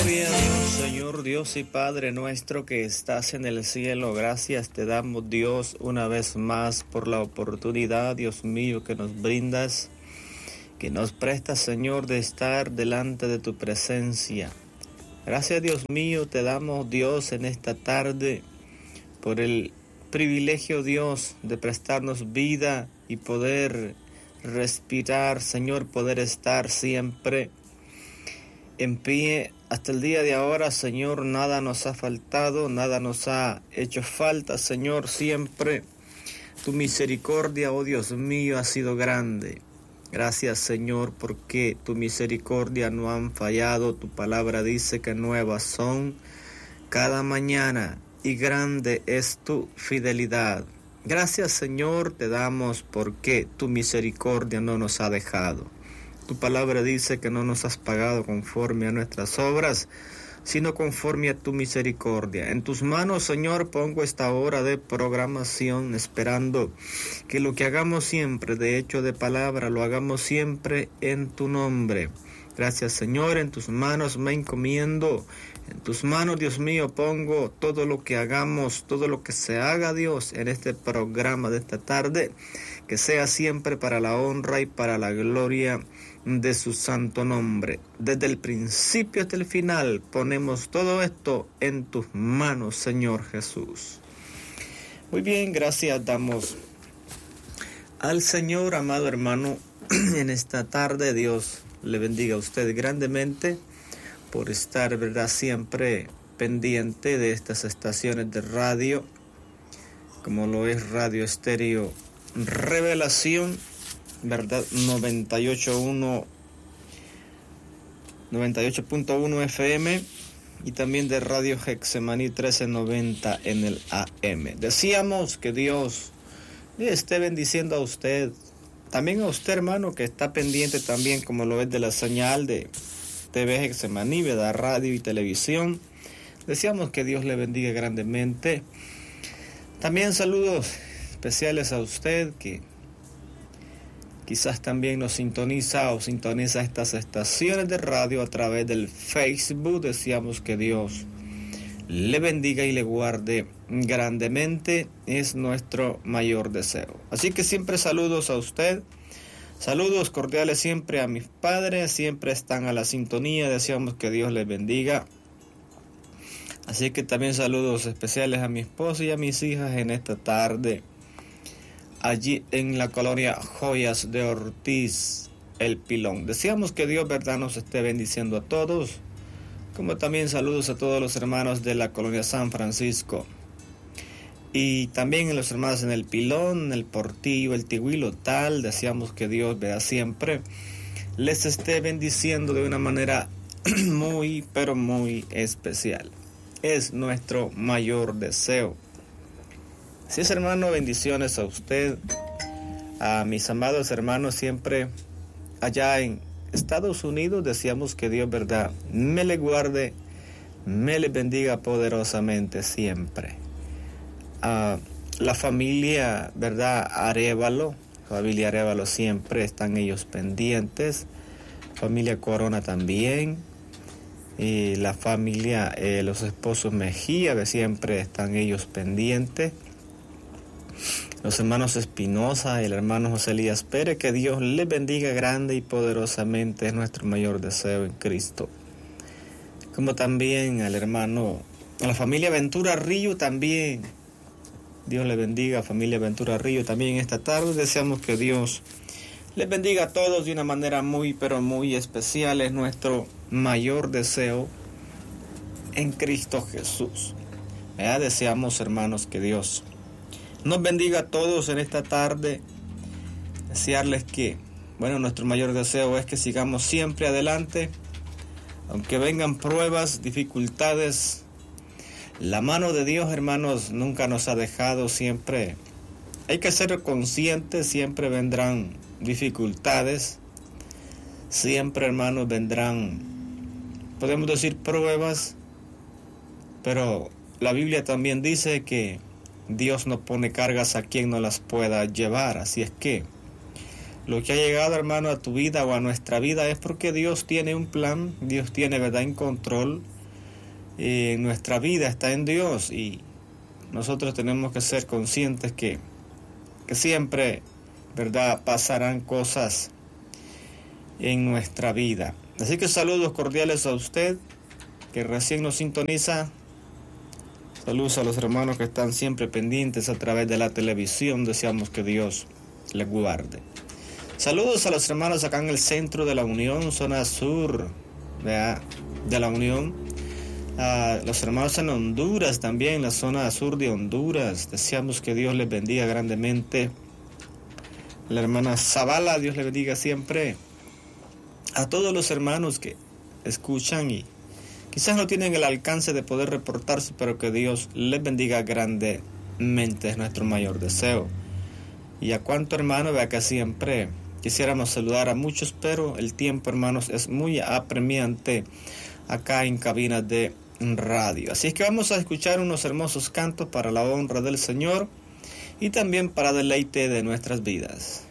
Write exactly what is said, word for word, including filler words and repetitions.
Gloria a Dios, Señor Dios y Padre nuestro que estás en el cielo. Gracias te damos, Dios, una vez más por la oportunidad, Dios mío, que nos brindas, que nos prestas, Señor, de estar delante de tu presencia. Gracias, Dios mío, te damos, Dios, en esta tarde por el privilegio, Dios, de prestarnos vida y poder respirar, Señor, poder estar siempre en pie hasta el día de ahora, Señor. Nada nos ha faltado, nada nos ha hecho falta, Señor. Siempre tu misericordia, oh Dios mío, ha sido grande. Gracias, Señor, porque tu misericordia no han fallado. Tu palabra dice que nuevas son cada mañana y grande es tu fidelidad. Gracias, Señor, te damos porque tu misericordia no nos ha dejado. Tu palabra dice que no nos has pagado conforme a nuestras obras, sino conforme a tu misericordia. En tus manos, Señor, pongo esta hora de programación, esperando que lo que hagamos siempre, de hecho de palabra, lo hagamos siempre en tu nombre. Gracias, Señor, en tus manos me encomiendo. En tus manos, Dios mío, pongo todo lo que hagamos, todo lo que se haga, Dios, en este programa de esta tarde, que sea siempre para la honra y para la gloria de su santo nombre. Desde el principio hasta el final, ponemos todo esto en tus manos, Señor Jesús. Muy bien, gracias damos al Señor, amado hermano, en esta tarde. Dios le bendiga a usted grandemente por estar, verdad, siempre pendiente de estas estaciones de radio, como lo es Radio Estéreo Revelación, verdad, noventa y ocho punto uno F M, y también de Radio Hexemaní trece noventa en el A M. Decíamos que Dios le esté bendiciendo a usted, también a usted, hermano, que está pendiente también, como lo es, de la señal de T V Hexemaní, ¿verdad? Radio y televisión. Deseamos que Dios le bendiga grandemente. También saludos especiales a usted que quizás también nos sintoniza o sintoniza estas estaciones de radio a través del Facebook. Deseamos que Dios le bendiga y le guarde grandemente. Es nuestro mayor deseo. Así que siempre saludos a usted. Saludos cordiales siempre a mis padres, siempre están a la sintonía, deseamos que Dios les bendiga. Así que también saludos especiales a mi esposa y a mis hijas en esta tarde, allí en la colonia Joyas de Ortiz, El Pilón. Deseamos que Dios, verdad, nos esté bendiciendo a todos, como también saludos a todos los hermanos de la colonia San Francisco. Y también a los hermanos en El Pilón, El Portillo, El Tigüilo, tal. Deseamos que Dios, vea, siempre les esté bendiciendo de una manera muy, pero muy especial. Es nuestro mayor deseo. Así es, hermano, bendiciones a usted, a mis amados hermanos siempre allá en Estados Unidos. Deseamos que Dios, verdad, me le guarde, me le bendiga poderosamente siempre. Uh, la familia, verdad, Arévalo, familia Arévalo, siempre están ellos pendientes. Familia Corona también. Y la familia, eh, los esposos Mejía, que siempre están ellos pendientes. Los hermanos Espinosa y el hermano José Elías Pérez, que Dios les bendiga grande y poderosamente, es nuestro mayor deseo en Cristo. Como también al hermano, a la familia Ventura Río también. Dios le bendiga, familia Ventura Río, también esta tarde. Deseamos que Dios les bendiga a todos de una manera muy, pero muy especial. Es nuestro mayor deseo en Cristo Jesús. ¿Verdad? Deseamos, hermanos, que Dios nos bendiga a todos en esta tarde. Desearles que, bueno, nuestro mayor deseo es que sigamos siempre adelante, aunque vengan pruebas, dificultades. La mano de Dios, hermanos, nunca nos ha dejado. Siempre hay que ser conscientes, siempre vendrán dificultades, siempre, hermanos, vendrán, podemos decir, pruebas, pero la Biblia también dice que Dios no pone cargas a quien no las pueda llevar. Así es que lo que ha llegado, hermano, a tu vida o a nuestra vida es porque Dios tiene un plan, Dios tiene, verdad, en control. eh, nuestra vida está en Dios, y nosotros tenemos que ser conscientes que, que siempre, ¿verdad?, pasarán cosas en nuestra vida. Así que saludos cordiales a usted que recién nos sintoniza. Saludos a los hermanos que están siempre pendientes a través de la televisión. Deseamos que Dios les guarde. Saludos a los hermanos acá en el centro de la Unión, zona sur de, de la Unión. A los hermanos en Honduras también, la zona sur de Honduras. Deseamos que Dios les bendiga grandemente. La hermana Zavala, Dios le bendiga siempre. A todos los hermanos que escuchan y quizás no tienen el alcance de poder reportarse, pero que Dios les bendiga grandemente, es nuestro mayor deseo. Y a cuánto hermano, vea que siempre quisiéramos saludar a muchos, pero el tiempo, hermanos, es muy apremiante acá en cabinas de radio. Así es que vamos a escuchar unos hermosos cantos para la honra del Señor y también para deleite de nuestras vidas.